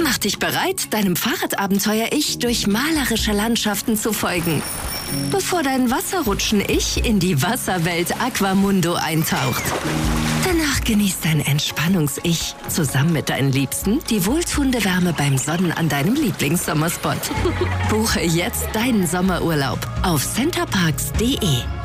Mach dich bereit, deinem Fahrradabenteuer-Ich durch malerische Landschaften zu folgen, bevor dein Wasserrutschen-Ich in die Wasserwelt Aquamundo eintaucht. Danach genießt dein Entspannungs-Ich zusammen mit deinen Liebsten die wohltuende Wärme beim Sonnen an deinem Lieblingssommerspot. Buche jetzt deinen Sommerurlaub auf centerparks.de.